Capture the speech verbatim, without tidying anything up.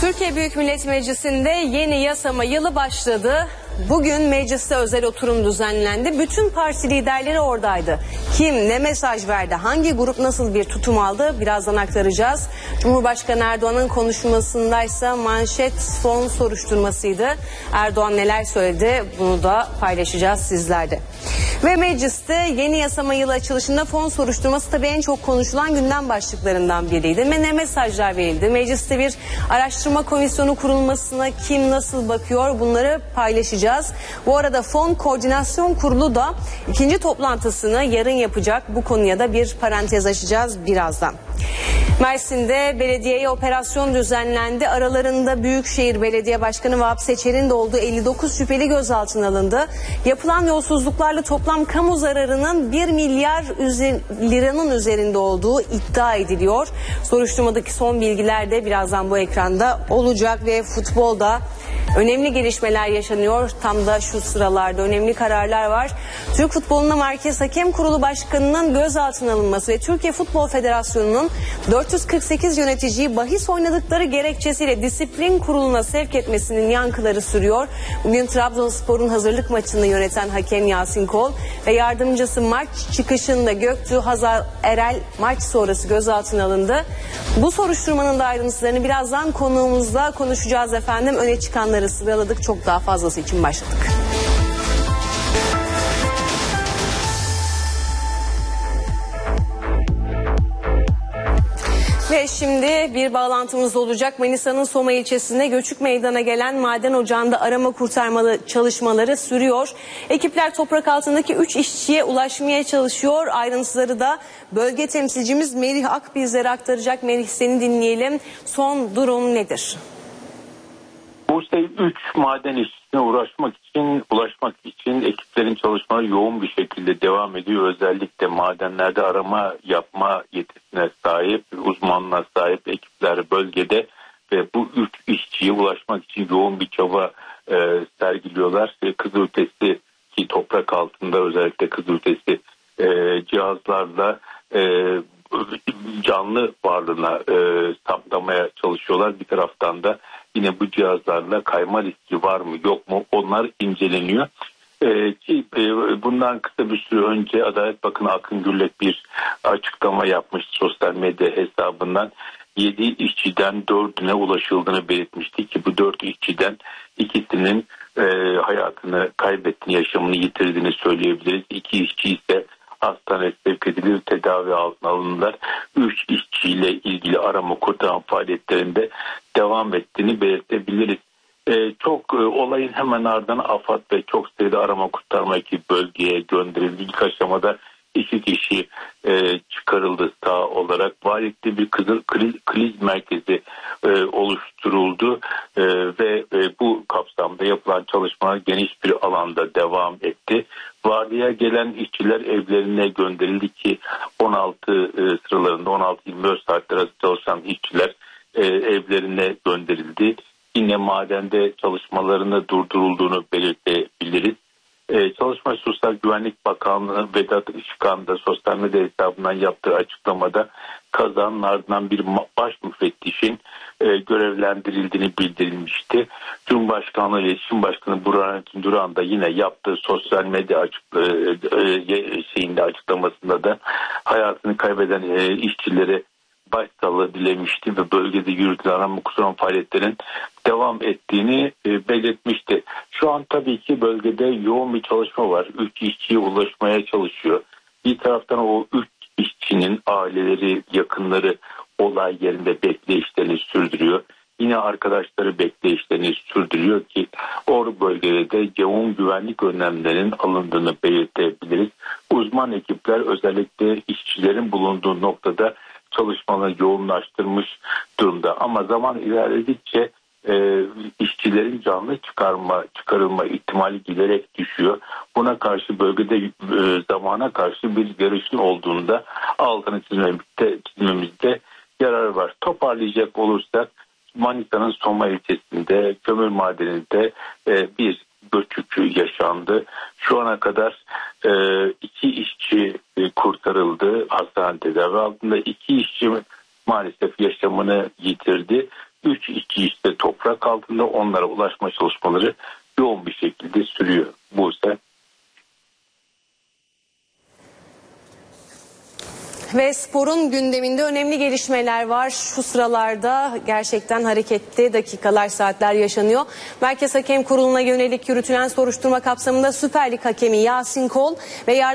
Türkiye Büyük Millet Meclisi'nde yeni yasama yılı başladı. Bugün mecliste özel oturum düzenlendi. Bütün parti liderleri oradaydı. Kim ne mesaj verdi, hangi grup nasıl bir tutum aldı birazdan aktaracağız. Cumhurbaşkanı Erdoğan'ın konuşmasındaysa manşet fon soruşturmasıydı. Erdoğan neler söyledi bunu da paylaşacağız sizlerle. Ve mecliste yeni yasama yılı açılışında fon soruşturması tabii en çok konuşulan gündem başlıklarından biriydi. Ve ne mesajlar verildi? Mecliste bir araştırma komisyonu kurulmasına kim nasıl bakıyor bunları paylaşacağız. Bu arada Fon Koordinasyon Kurulu da ikinci toplantısını yarın yapacak. Bu konuya da bir parantez açacağız birazdan. Mersin'de belediyeye operasyon düzenlendi. Aralarında Büyükşehir Belediye Başkanı Vahap Seçer'in de olduğu elli dokuz şüpheli gözaltına alındı. Yapılan yolsuzluklarla toplam kamu zararının bir milyar liranın üzerinde olduğu iddia ediliyor. Soruşturmadaki son bilgiler de birazdan bu ekranda olacak ve futbolda önemli gelişmeler yaşanıyor. Tam da şu sıralarda önemli kararlar var. Türk Futbolu'nda Merkez Hakem Kurulu Başkanı'nın gözaltına alınması ve Türkiye Futbol Federasyonu'nun dört yüz kırk sekiz yöneticiyi bahis oynadıkları gerekçesiyle disiplin kuruluna sevk etmesinin yankıları sürüyor. Bugün Trabzonspor'un hazırlık maçını yöneten hakem Yasin Kol ve yardımcısı maç çıkışında Göktuğ Hazar Erel maç sonrası gözaltına alındı. Bu soruşturmanın da ayrıntılarını birazdan konuğumuzla konuşacağız efendim. Öne çıkanları sıraladık, çok daha fazlası için başladık. Ve şimdi bir bağlantımız olacak. Manisa'nın Soma ilçesinde göçük meydana gelen maden ocağında arama kurtarma çalışmaları sürüyor. Ekipler toprak altındaki üç işçiye ulaşmaya çalışıyor. Ayrıntıları da bölge temsilcimiz Merih Ak bizlere aktaracak. Merih, seni dinleyelim. Son durum nedir? Bursa'ya üç maden işçisine uğraşmak için, ulaşmak için ekiplerin çalışmaları yoğun bir şekilde devam ediyor. Özellikle madenlerde arama yapma yetisine sahip, uzmanlığa sahip ekipler bölgede ve bu üç işçiye ulaşmak için yoğun bir çaba e, sergiliyorlar. E, kızılötesi ki toprak altında özellikle kızılötesi e, cihazlarla e, canlı varlığına e, saptamaya çalışıyorlar. Bir taraftan da yine bu cihazlarla kayma riski var mı yok mu onlar inceleniyor. Ee, ki, e, bundan kısa bir süre önce Adalet Bakanı Akın Gürlek bir açıklama yapmıştı sosyal medya hesabından. yedi işçiden dördüne ulaşıldığını belirtmişti ki bu dört işçiden ikisinin e, hayatını kaybettiğini, yaşamını yitirdiğini söyleyebiliriz. İki işçi ise hastaneye sevk edilir, tedavi altına alınırlar. Üç işçiyle ilgili arama kurtarma faaliyetlerinde devam ettiğini belirtebiliriz. Ee, çok e, olayın hemen ardından AFAD ve çok sayıda arama kurtarma ekibi bölgeye gönderildi. İlk aşamada iki kişi e, çıkarıldı sağ olarak. Valilikte bir kızıl kriz, kriz merkezi e, oluşturuldu e, ve e, bu kapsamda yapılan çalışmalar geniş bir alanda devam etti. Vardiya gelen işçiler evlerine gönderildi ki on altı e, sıralarında on altı yirmi dört saatler arası çalışan işçiler e, evlerine gönderildi. Yine madende çalışmalarını durdurulduğunu belirtebiliriz. Ee, Çalışma Sosyal Güvenlik Bakanlığı Vedat Işıkhan da sosyal medya hesabından yaptığı açıklamada kazanın ardından bir baş müfettişin e, görevlendirildiğini bildirilmişti. Cumhurbaşkanlığı İletişim Başkanı Burhanettin Duran da yine yaptığı sosyal medya açık, e, e, şeyinde açıklamasında da hayatını kaybeden e, işçilere başsağlığı dilemişti ve bölgede yürütülen arama kurtarma faaliyetlerinin devam ettiğini e, belirtmişti. Şu an tabii ki bölgede yoğun bir çalışma var. Üç işçiye ulaşmaya çalışıyor. Bir taraftan o üç işçinin aileleri, yakınları olay yerinde bekleyişlerini sürdürüyor. Yine arkadaşları bekleyişlerini sürdürüyor ki o bölgede de yoğun güvenlik önlemlerinin alındığını belirtebiliriz. Uzman ekipler özellikle işçilerin bulunduğu noktada çalışmalarını yoğunlaştırmış durumda. Ama zaman ilerledikçe e, işçilerin canlı çıkarma çıkarılma ihtimali giderek düşüyor. Buna karşı bölgede e, zamana karşı bir yarışın olduğunda altını çizmemizde, çizmemizde yarar var. Toparlayacak olursak Manisa'nın Soma ilçesinde kömür madeninde e, bir göçük yaşandı. Şu ana kadar e, iki işçi e, kurtarıldı. Hastane tedavi altında iki işçi maalesef yaşamını yitirdi üç işçi işte toprak altında, onlara ulaşma çalışmaları yoğun bir şekilde sürüyor Buse. Ve sporun gündeminde önemli gelişmeler var. Şu sıralarda gerçekten hareketli dakikalar, saatler yaşanıyor. Merkez Hakem Kurulu'na yönelik yürütülen soruşturma kapsamında Süper Lig hakemi Yasin Kol ve yardım